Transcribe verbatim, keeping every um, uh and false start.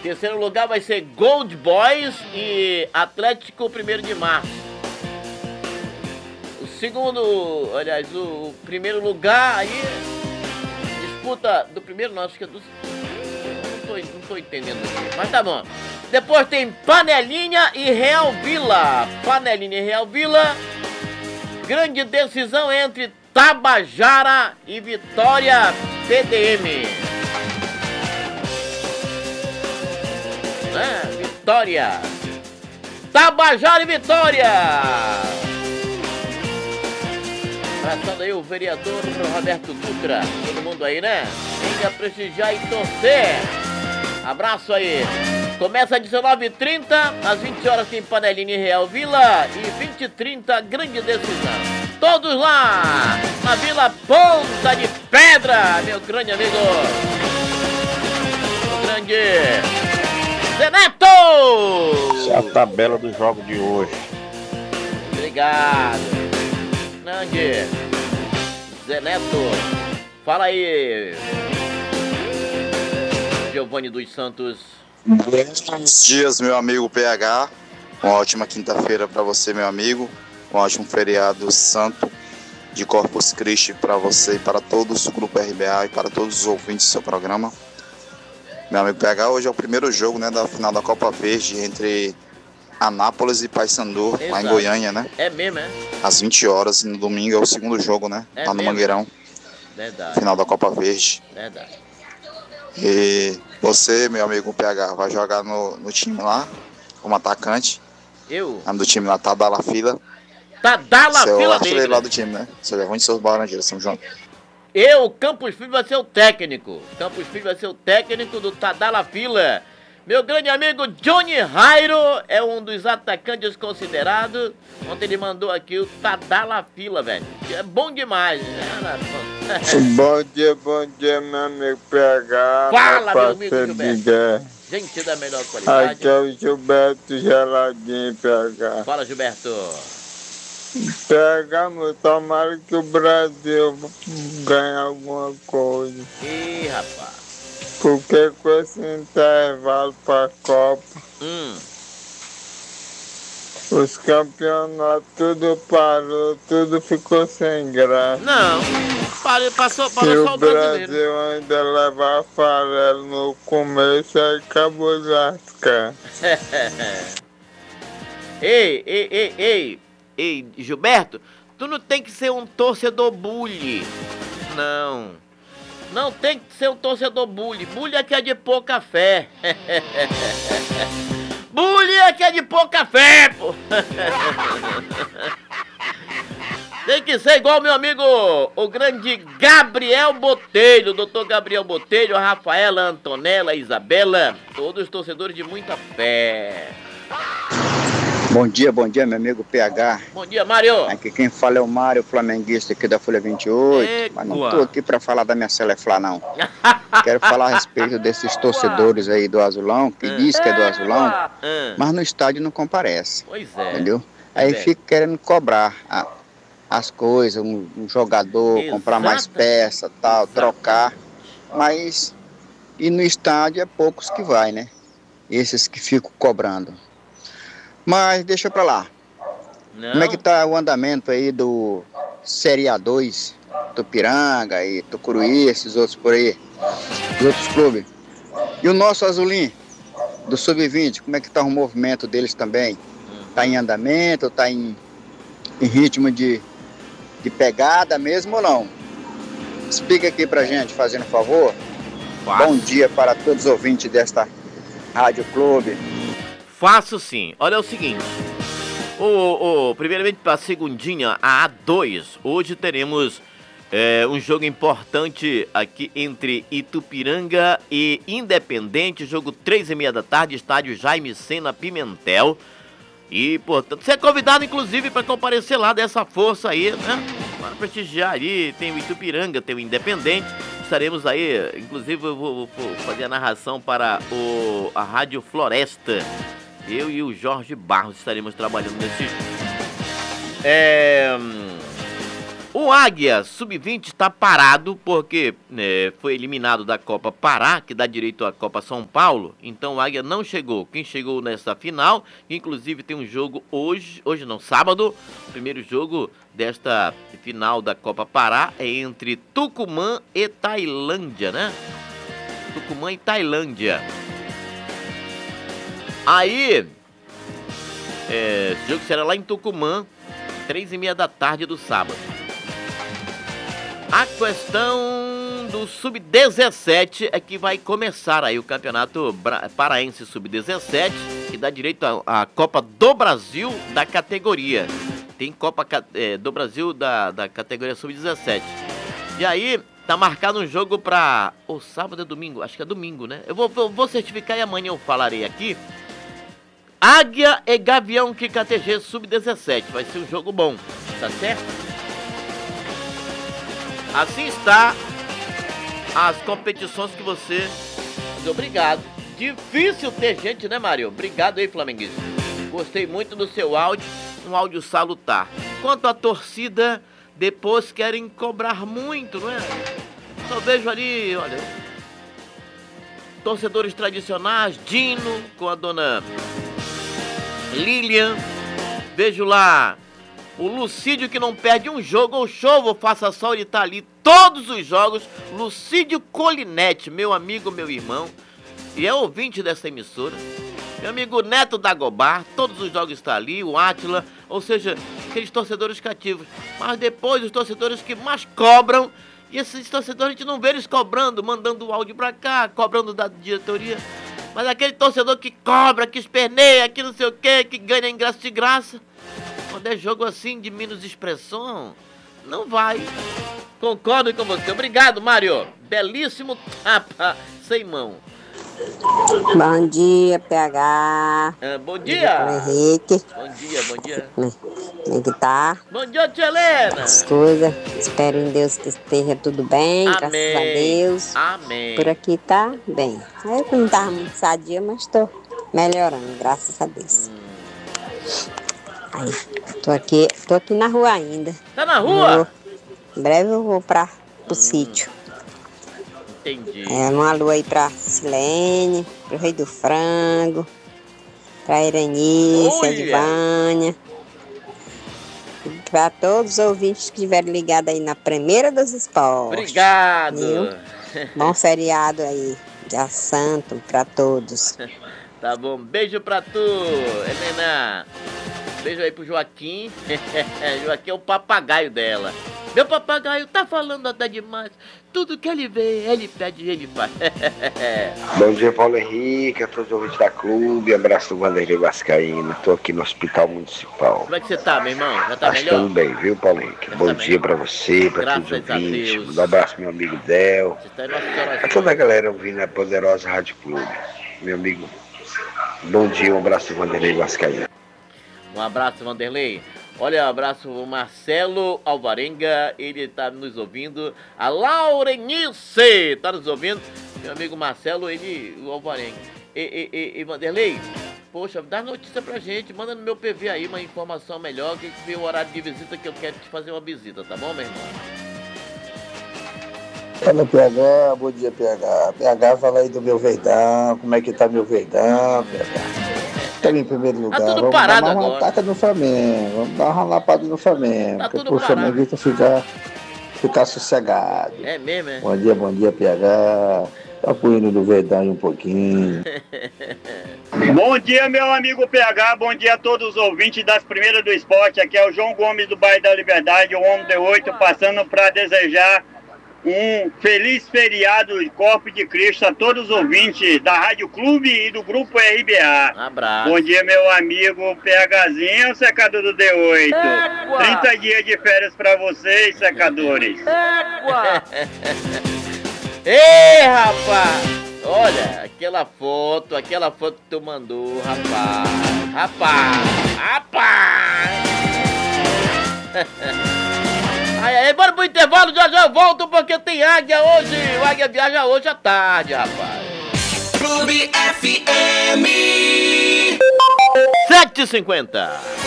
Terceiro lugar vai ser Gold Boys e Atlético primeiro de março. O segundo, aliás, o primeiro lugar aí, disputa do primeiro, não, acho que é do... Não tô, não tô entendendo aqui, mas tá bom. Depois tem Panelinha e Real Vila. Panelinha e Real Vila. Grande decisão entre Tabajara e Vitória P D M. É, Vitória. Tabajara e Vitória. Abraçando aí o vereador Roberto Dutra. Todo mundo aí, né? Venha prestigiar e torcer. Abraço aí. Começa às dezenove e trinta, às vinte horas tem Panelinha e Real Vila e vinte e trinta, grande decisão. Todos lá na Vila Ponta de Pedra, meu grande amigo. O grande Zé Neto! Essa é a tabela do jogo de hoje. Obrigado. Grande Zé Neto. Fala aí, Giovanni dos Santos. Bons dias, meu amigo P H. Uma ótima quinta-feira para você, meu amigo. Um ótimo feriado santo de Corpus Christi para você e para todos, o Grupo R B A e para todos os ouvintes do seu programa. Meu amigo P H, hoje é o primeiro jogo, né, da final da Copa Verde entre Anápolis e Paysandu, lá em Goiânia, né? É mesmo, é? Às vinte horas, e no domingo é o segundo jogo, né? É lá no mesmo? Mangueirão. Verdade. Final da Copa Verde. Verdade. E você, meu amigo P H, vai jogar no, no time lá, como atacante. Eu? O nome do time lá tá Dala Fila. Tá Dala Fila Fila artilheiro Negra. lá do time, né? Você levou em seus Laranjeiras, São João. Eu, Campos Filho, vai ser o técnico. Campos Filho vai ser o técnico do Tadala Fila. Meu grande amigo Johnny Jairo é um dos atacantes considerados. Ontem ele mandou aqui o Tadala Fila, velho. É bom demais. Bom dia, bom dia, meu amigo P H. Fala, meu amigo parceiro Gilberto. de guerra. Gente da melhor qualidade. Aqui é o Gilberto Geladinho, P H. Fala, Gilberto. P H, meu, tomara que o Brasil ganhe alguma coisa. Ih, rapaz. Porque com esse intervalo pra Copa, Hum. os campeonatos tudo parou, tudo ficou sem graça. Não, parou, passou, Se parou só o o brasileiro. Brasil ainda levar farelo no começo, aí acabou lascar. Ei, ei, ei, ei, ei, Gilberto, tu não tem que ser um torcedor bully. Não. Não tem que ser um torcedor bully. Bully é que é de pouca fé. Bully é que é de pouca fé, pô. Tem que ser igual meu amigo, o grande Gabriel Botelho, doutor Gabriel Botelho, a Rafaela, a Antonella, a Isabela, todos torcedores de muita fé. Bom dia, bom dia, meu amigo P H. Bom dia, Mário. Aqui quem fala é o Mário, flamenguista aqui da Folha vinte e oito. Eita. Mas não tô aqui pra falar da minha Celeflá, não. Quero falar a respeito desses torcedores aí do Azulão, que diz que é do Azulão, mas no estádio não comparece. Pois é. Entendeu? Aí é. fica querendo cobrar a- as coisas, um, um jogador, comprar mais Exatamente. peça, tal, trocar. Mas, e no estádio é poucos que vai, né? Esses que ficam cobrando. Mas deixa pra lá. Não. Como é que tá o andamento aí do Série A dois, Tupiranga e Tucuruí, esses outros por aí, os outros clubes? E o nosso Azulim, do sub vinte, como é que tá o movimento deles também? Tá em andamento, tá em, em ritmo de, de pegada mesmo ou não? Explica aqui pra gente, fazendo favor. Fácil. Bom dia para todos os ouvintes desta Rádio Clube. Faço sim. Olha, é o seguinte. O, o, primeiramente para a segundinha, a A dois. Hoje teremos é, um jogo importante aqui entre Itupiranga e Independente. Jogo três e meia da tarde, estádio Jaime Sena Pimentel. E, portanto, você é convidado, inclusive, para comparecer lá dessa força aí, né? Para prestigiar ali. Tem o Itupiranga, tem o Independente. Estaremos aí, inclusive, eu vou, vou fazer a narração para o, a Rádio Floresta. Eu e o Jorge Barros estaremos trabalhando nesse jogo. É... O Águia sub vinte está parado porque né, foi eliminado da Copa Pará, que dá direito à Copa São Paulo. Então o Águia não chegou. Quem chegou nessa final, inclusive tem um jogo hoje, hoje não, sábado. O primeiro jogo desta final da Copa Pará é entre Tucumã e Tailândia, né? Tucumã e Tailândia. Aí, é, esse jogo será lá em Tucumã, três e meia da tarde do sábado. A questão do sub dezessete é que vai começar aí o campeonato paraense sub dezessete, que dá direito à Copa do Brasil da categoria. Tem Copa é, do Brasil da, da categoria sub dezessete. E aí, tá marcado um jogo pra... Ou sábado é domingo? Acho que é domingo, né? Eu vou, eu vou certificar e amanhã eu falarei aqui. Águia e Gavião que K T G sub dezessete. Vai ser um jogo bom, tá certo? Assim está as competições que você... Obrigado. Difícil ter gente, né, Mário? Obrigado aí, flamenguista. Gostei muito do seu áudio. Um áudio salutar. Quanto à torcida, depois querem cobrar muito, não é? Só vejo ali, olha... Torcedores tradicionais, Dino com a dona Lilian. Vejo lá... O Lucídio que não perde um jogo, ou show, ou faça sol, ele tá ali todos os jogos. Lucídio Colinete, meu amigo, meu irmão, e é ouvinte dessa emissora. Meu amigo Neto Dagobah, todos os jogos está ali, o Átila, ou seja, aqueles torcedores cativos. Mas depois os torcedores que mais cobram, e esses torcedores a gente não vê eles cobrando, mandando o áudio pra cá, cobrando da diretoria. Mas aquele torcedor que cobra, que esperneia, que não sei o que, que ganha ingresso de graça. Quando é jogo assim de menos expressão, não vai. Concordo com você. Obrigado, Mário. Belíssimo tapa sem mão. Bom dia, P H. Ah, bom dia. Bom dia, Henrique. Bom dia, bom dia. Como é que tá? Bom dia, tia Helena. As coisas. Espero em Deus que esteja tudo bem, Amém. Graças a Deus. Amém. Por aqui tá bem. Eu não tava muito sadia, mas tô melhorando, graças a Deus. Hum. Aí, tô aqui, tô aqui na rua ainda. Tá na rua? Vou, em breve eu vou pra, pro hum. sítio. Entendi. É, uma alô aí pra Silene, pro Rei do Frango, pra Iranice, Edvânia. Pra todos os ouvintes que estiverem ligados aí na Primeira dos Esportes. Obrigado. Viu? Bom feriado aí, dia santo pra todos. Tá bom, beijo pra tu, Helena. Beijo aí pro Joaquim. Joaquim é o papagaio dela. Meu papagaio tá falando até demais. Tudo que ele vê, ele pede e ele faz. Bom dia, Paulo Henrique, a todos os ouvintes da clube. Abraço do Vanderlei Vascaíno. Tô aqui no Hospital Municipal. Como é que você tá, meu irmão? Já tá Acho melhor? Tudo bem, viu, Paulo Henrique? Já Bom tá dia melhor. pra você, pra Graças todos os a ouvintes. Deus. Um abraço, meu amigo Del. Você tá em nosso coração. A toda a galera ouvindo a poderosa Rádio Clube. Meu amigo, bom dia, um abraço do Vanderlei Vascaíno. Um abraço, Vanderlei. Olha, um abraço o Marcelo Alvarenga, ele tá nos ouvindo. A Laurenice tá nos ouvindo. Meu amigo Marcelo, ele, o Alvarenga. E, e, e, e Vanderlei, poxa, dá notícia pra gente, manda no meu P V aí uma informação melhor, que vê o horário de visita que eu quero te fazer uma visita, tá bom, meu irmão? Fala, P H, bom dia, P H. P H, fala aí do meu Verdão, como é que tá meu Verdão, P H? Estamos em primeiro lugar, tá tudo vamos parado dar uma agora. ataca no Flamengo, vamos dar uma lapada no Flamengo, Tá tudo para o parado. Flamenguista ficar, ficar sossegado. É mesmo, é? Bom dia, bom dia, P H. Tá apoiando do Verdão um pouquinho. Bom dia, meu amigo P H, bom dia a todos os ouvintes das Primeiras do Esporte. Aqui é o João Gomes do bairro da Liberdade, o homem de oito, passando para desejar um feliz feriado de Corpo de Cristo a todos os ouvintes da Rádio Clube e do Grupo R B A. Um abraço. Bom dia, meu amigo PHzinho, secador do D oito. Égua. trinta dias de férias para vocês, secadores. Égua. Ei, rapaz! Olha, aquela foto, aquela foto que tu mandou, rapaz. Rapaz! Rapaz! Aí, aí, bora pro intervalo, já já eu volto porque tem Águia hoje. O Águia viaja hoje à tarde, rapaz. Clube F M sete e cinquenta.